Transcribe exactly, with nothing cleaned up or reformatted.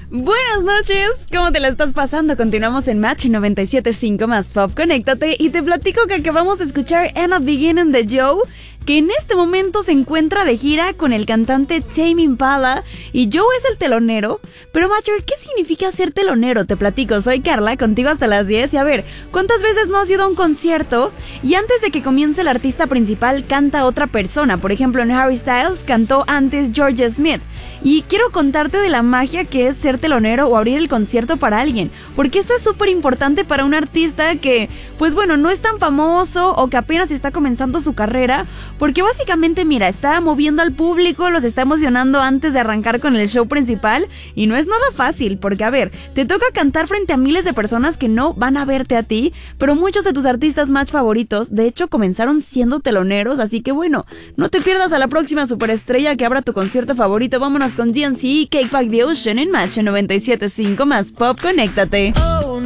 Buenas noches, ¿cómo te la estás pasando? Continuamos en Match noventa y siete punto cinco más Pop, conéctate y te platico que acabamos de escuchar And a Beginning de Joe, que en este momento se encuentra de gira con el cantante Tame Impala y Joe es el telonero. Pero Matcher, ¿qué significa ser telonero? Te platico, soy Carla, contigo hasta las diez y a ver, ¿cuántas veces no has ido a un concierto y antes de que comience el artista principal canta otra persona? Por ejemplo, en Harry Styles cantó antes George Smith. Y quiero contarte de la magia que es ser telonero o abrir el concierto para alguien, porque esto es súper importante para un artista que, pues bueno, no es tan famoso o que apenas está comenzando su carrera, porque básicamente, mira, está moviendo al público, los está emocionando antes de arrancar con el show principal y no es nada fácil, porque a ver, te toca cantar frente a miles de personas que no van a verte a ti, pero muchos de tus artistas más favoritos, de hecho, comenzaron siendo teloneros, así que bueno, no te pierdas a la próxima superestrella que abra tu concierto favorito. Vámonos con D N C y Cake Back the Ocean en Match noventa y siete punto cinco más Pop, conéctate. Oh,